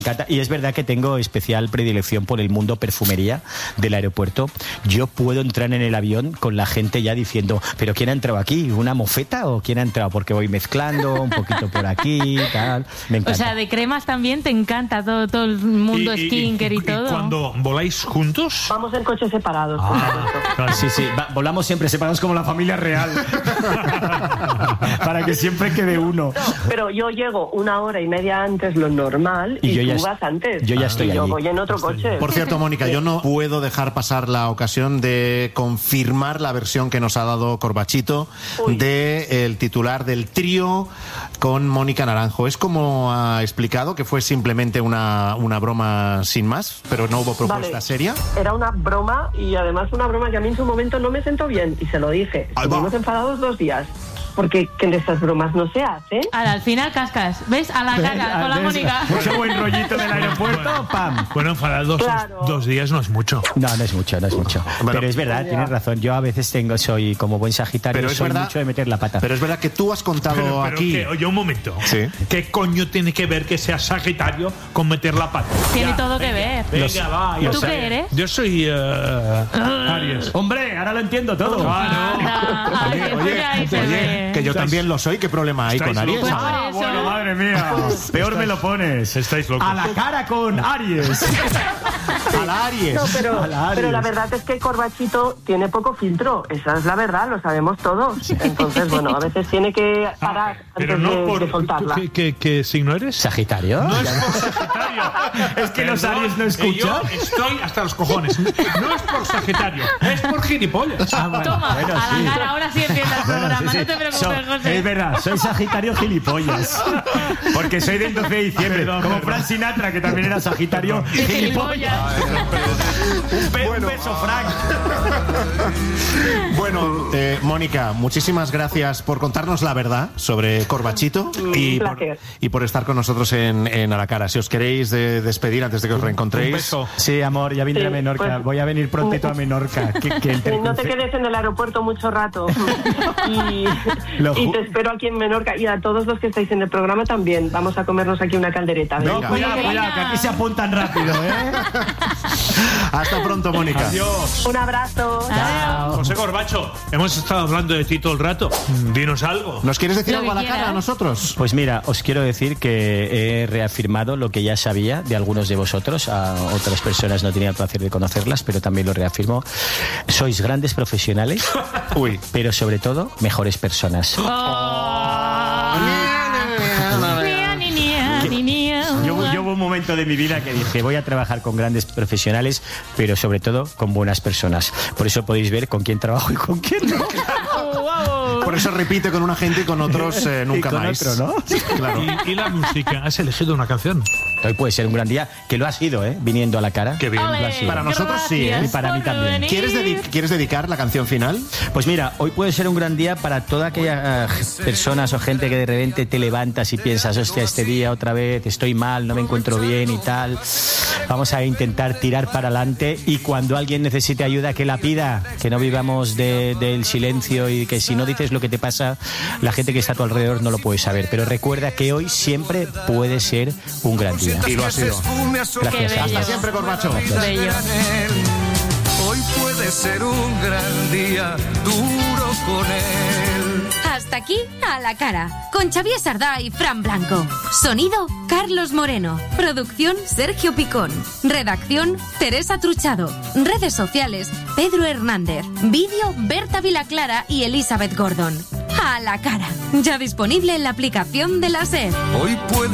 Y es verdad que tengo especial predilección por el mundo perfumería del aeropuerto. Yo puedo entrar en el avión con la gente ya diciendo, ¿pero quién ha entrado aquí? ¿Una mofeta o quién ha entrado? Porque voy mezclando un poquito por aquí, tal. Me encanta. O sea, de cremas también te encanta todo el mundo skincare y todo. ¿Y cuando voláis juntos? Vamos en coches separados. Claro. Sí, volamos siempre separados como la familia real. Para que siempre quede uno. No, pero yo llego 1 hora y media antes lo normal y tú vas antes. Yo ya estoy allí. Yo voy en otro coche. Por cierto, Mónica, yo no puedo dejar pasar la ocasión de confirmar la versión que nos ha dado Corbachito del titular del trío con Mónica Naranjo. Es como ha explicado, que fue simplemente una broma sin más, pero no hubo propuesta seria. Era una broma, y además una broma que a mí en su momento no me sentó bien, y se lo dije. Estuvimos enfadados 2 días. Porque que en estas bromas no se hacen. Al final cascas, ¿ves? A la cara, con la Mónica. Mucho buen rollito del aeropuerto, ¡pam! Bueno, enfadados 2 días no es mucho. No es mucho. Bueno, pero es verdad, tienes razón. Yo a veces soy como buen Sagitario, pero soy mucho de meter la pata. Pero es verdad que tú has contado aquí... Oye, un momento. ¿Sí? ¿Qué coño tiene que ver que sea Sagitario con meter la pata? Tiene todo que ver. Venga, va. ¿Tú qué eres? Yo soy Aries. Hombre, ahora lo entiendo todo. Oye, que yo también lo soy. ¿Qué problema hay con Aries? Bueno, madre mía. Peor me lo pones. Estáis locos. A la cara con Aries. A la Aries. No, pero la verdad es que Corbachito tiene poco filtro. Esa es la verdad, lo sabemos todos. Entonces, bueno, a veces tiene que parar antes de soltarla. ¿Qué signo eres? ¿Sagitario? No es por Sagitario. Es que los Aries no escuchan. Yo estoy hasta los cojones. No es por Sagitario, es por gilipollas. Toma, a la cara, ahora sí entiendo el programa. No te preocupes, José. Es verdad, soy Sagitario gilipollas. Porque soy del 12 de diciembre. Como Frank Sinatra, que también era Sagitario gilipollas. Un beso, Frank. Bueno, Mónica, muchísimas gracias por contarnos la verdad sobre Corbachito y por estar con nosotros en A la Cara. Si os queréis despedir antes de que os reencontréis. Un beso. Sí, amor, ya vendré a Menorca. Pues, voy a venir prontito a Menorca. No te quedes en el aeropuerto mucho rato. y te espero aquí en Menorca. Y a todos los que estáis en el programa también. Vamos a comernos aquí una caldereta. No, cuidado, que aquí se apuntan rápido, ¿eh? Hasta pronto, Mónica. Adiós. Un abrazo. Chao. José Corbacho, hemos estado hablando de ti todo el rato. Dinos algo. ¿Nos quieres decir Lo algo a la que cara a quieras. nosotros? Pues mira, os quiero decir que he reafirmado lo que ya sabía de algunos de vosotros. A otras personas no tenía el placer de conocerlas, pero también lo reafirmo. Sois grandes profesionales, pero sobre todo mejores personas. Yo hubo un momento de mi vida que dije, voy a trabajar con grandes profesionales, pero sobre todo con buenas personas. Por eso podéis ver con quién trabajo y con quién no. Por eso repite con una gente y con otros nunca y con más. otro, ¿no? Claro. ¿Y la música? ¿Has elegido una canción? Hoy puede ser un gran día, que lo ha sido, viniendo a la cara. Qué bien. Lo ha sido. Para nosotros sí, Y para mí también. ¿Quieres dedicar la canción final? Pues mira, hoy puede ser un gran día para toda aquella personas o gente que de repente te levantas y piensas, hostia, este día otra vez estoy mal, no me encuentro bien y tal. Vamos a intentar tirar para adelante, y cuando alguien necesite ayuda, que la pida, que no vivamos del silencio, y que si no dices lo que te pasa, la gente que está a tu alrededor no lo puede saber. Pero recuerda que hoy siempre puede ser un gran día. Y lo ha sido. Gracias. Hasta siempre, Corbacho. Bello. Hoy puede ser un gran día, duro con él. Hasta aquí A la Cara, con Xavier Sardá y Fran Blanco. Sonido, Carlos Moreno. Producción, Sergio Picón. Redacción, Teresa Truchado. Redes sociales, Pedro Hernández. Vídeo, Berta Vilaclara y Elizabeth Gordon. A la Cara, ya disponible en la aplicación de la SER. Hoy puede